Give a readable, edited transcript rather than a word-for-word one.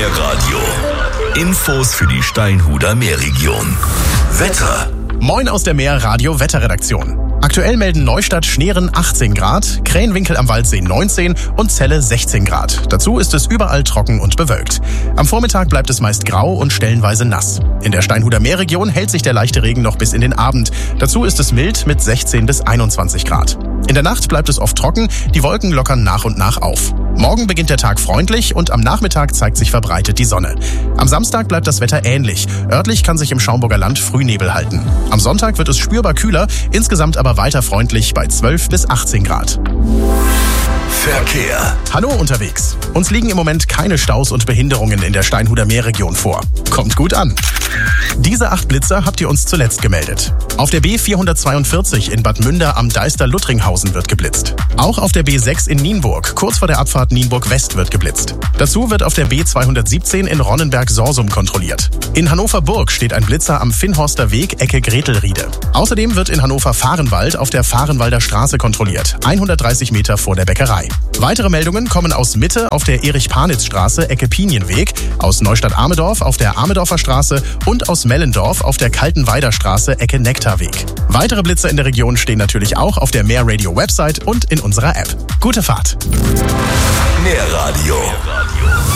Meerradio. Infos für die Steinhuder Meerregion. Wetter. Moin aus der Meerradio-Wetterredaktion. Aktuell melden Neustadt Schneeren 18 Grad, Krähenwinkel am Waldsee 19 und Celle 16 Grad. Dazu ist es überall trocken und bewölkt. Am Vormittag bleibt es meist grau und stellenweise nass. In der Steinhuder Meerregion hält sich der leichte Regen noch bis in den Abend. Dazu ist es mild mit 16 bis 21 Grad. In der Nacht bleibt es oft trocken, die Wolken lockern nach und nach auf. Morgen beginnt der Tag freundlich und am Nachmittag zeigt sich verbreitet die Sonne. Am Samstag bleibt das Wetter ähnlich. Örtlich kann sich im Schaumburger Land Frühnebel halten. Am Sonntag wird es spürbar kühler, insgesamt aber weiter freundlich bei 12 bis 18 Grad. Verkehr. Hallo unterwegs. Uns liegen im Moment keine Staus und Behinderungen in der Steinhuder Meerregion vor. Kommt gut an. Diese 8 Blitzer habt ihr uns zuletzt gemeldet. Auf der B442 in Bad Münder am Deister-Luttringhausen wird geblitzt. Auch auf der B6 in Nienburg, kurz vor der Abfahrt Nienburg West, wird geblitzt. Dazu wird auf der B217 in Ronnenberg-Sorsum kontrolliert. In Hannover-Burg steht ein Blitzer am Finnhorster Weg, Ecke Gretelriede. Außerdem wird in Hannover-Fahrenwald auf der Fahrenwalder Straße kontrolliert, 130 Meter vor der Bäckerei. Weitere Meldungen kommen aus Mitte auf der Erich-Panitz-Straße, Ecke Pinienweg, aus Neustadt-Amedorf auf der Amedorfer Straße und aus Mellendorf auf der Kaltenweider Straße, Ecke Nektarweg. Weitere Blitzer in der Region stehen natürlich auch auf der Meerradio-Website und in unserer App. Gute Fahrt! Meerradio.